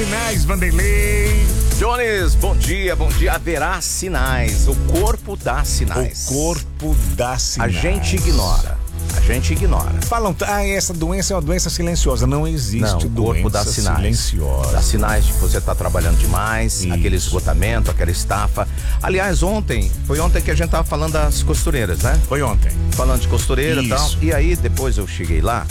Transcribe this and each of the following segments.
Sinais, Vanderlei. Jones, bom dia. Haverá sinais. O corpo dá sinais. O corpo dá sinais. A gente ignora. Falam, essa doença é uma doença silenciosa. Não existe Não, o corpo dá sinais. Silenciosa. Dá sinais de que você está trabalhando demais, Isso. aquele esgotamento, aquela estafa. Aliás, foi ontem que a gente tava falando das costureiras, né? Foi ontem. Falando de costureira e tal. Isso. E aí, depois eu cheguei lá,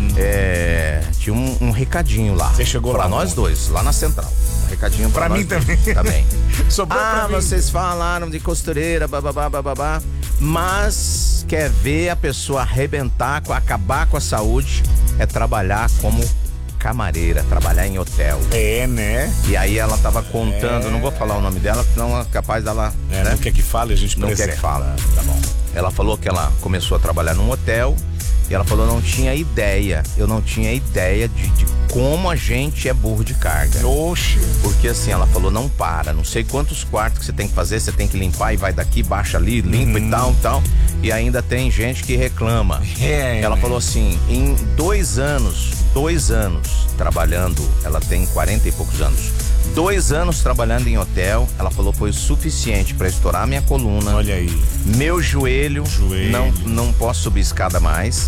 tinha um recadinho lá. Você chegou pra lá nós onde? dois, lá na central. Um recadinho pra Pra nós mim dois também. também. Sobrou pra mim. Vocês falaram de costureira, bababá, mas quer ver a pessoa arrebentar, acabar com a saúde, é trabalhar como camareira, trabalhar em hotel. É, né? E aí ela tava contando, não vou falar o nome dela, senão é capaz dela, né? Não quer que fale, a gente Não preserva. quer que fale. Tá bom. Ela falou que ela começou a trabalhar num hotel e ela falou, eu não tinha ideia de como a gente é burro de carga. Oxe. Porque assim, ela falou, não para, não sei quantos quartos que você tem que fazer, você tem que limpar e vai daqui, baixa ali, limpa e tal. E ainda tem gente que reclama. Ela falou assim, em 2 anos trabalhando, ela tem 40 e poucos anos. 2 anos trabalhando em hotel, ela falou, foi o suficiente pra estourar minha coluna. Olha aí. Meu joelho. Não posso subir escada mais.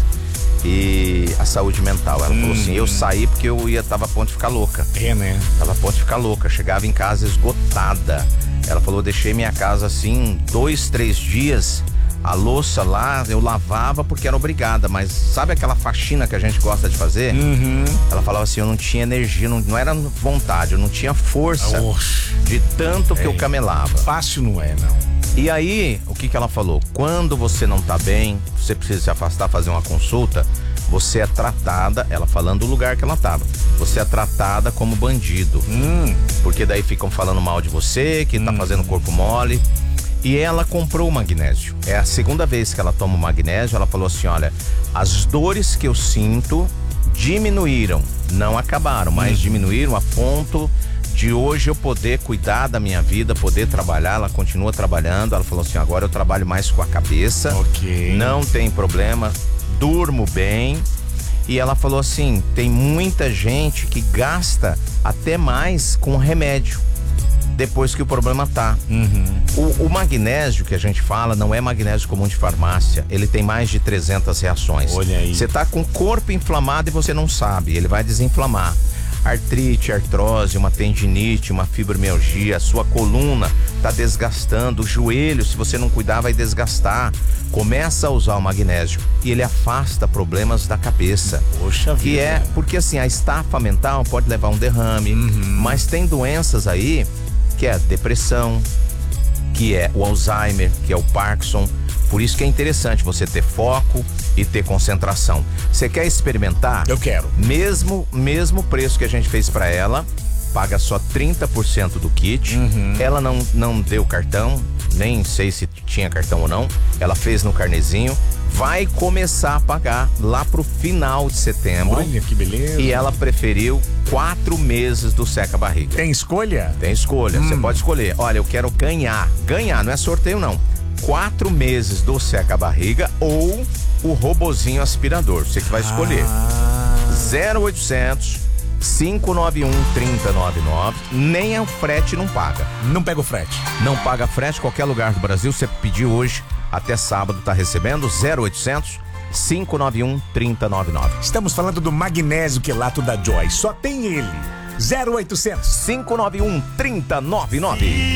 E a saúde mental. Ela falou assim, eu saí porque tava a ponto de ficar louca. É, né? Tava a ponto de ficar louca. Chegava em casa esgotada. Ela falou, deixei minha casa assim, 2, 3 dias. A louça lá, eu lavava porque era obrigada, mas sabe aquela faxina que a gente gosta de fazer? Ela falava assim, eu não tinha energia, não era vontade, eu não tinha força de tanto que eu camelava. Fácil não é, não. E aí, o que ela falou? Quando você não tá bem, você precisa se afastar, fazer uma consulta, você é tratada, ela falando do lugar que ela tava, você é tratada como bandido. Porque daí ficam falando mal de você, que tá fazendo corpo mole. E ela comprou o magnésio. É a segunda vez que ela toma o magnésio. Ela falou assim, olha, as dores que eu sinto diminuíram, não acabaram, mas diminuíram a ponto de hoje eu poder cuidar da minha vida, poder trabalhar. Ela continua trabalhando. Ela falou assim, agora eu trabalho mais com a cabeça. Ok. Não tem problema, durmo bem. E ela falou assim, tem muita gente que gasta até mais com remédio depois que o problema tá. O magnésio que a gente fala não é magnésio comum de farmácia, ele tem mais de 300 reações. Olha aí. Você tá com o corpo inflamado e você não sabe, ele vai desinflamar. Artrite, artrose, uma tendinite, uma fibromialgia, a sua coluna tá desgastando, o joelho, se você não cuidar, vai desgastar. Começa a usar o magnésio e ele afasta problemas da cabeça. Poxa vida. Que é, porque assim, a estafa mental pode levar a um derrame, mas tem doenças aí que é a depressão, que é o Alzheimer, que é o Parkinson. Por isso que é interessante você ter foco e ter concentração. Você quer experimentar? Eu quero. Mesmo preço que a gente fez pra ela, paga só 30% do kit. Ela não deu cartão, nem sei se tinha cartão ou não. Ela fez no carnezinho. Vai começar a pagar lá pro final de setembro. Olha que beleza. E ela preferiu 4 meses do seca-barriga. Tem escolha? Tem escolha, você pode escolher. Olha, eu quero ganhar, não é sorteio não. 4 meses do seca-barriga ou o robozinho aspirador, você que vai escolher. 0800 591 3099, nem o frete não paga. Não pega o frete. Não paga frete, qualquer lugar do Brasil, você pediu hoje, até sábado tá recebendo. 0800 591 3099. Estamos falando do magnésio quelato da Joy. Só tem ele. 0800 591 3099.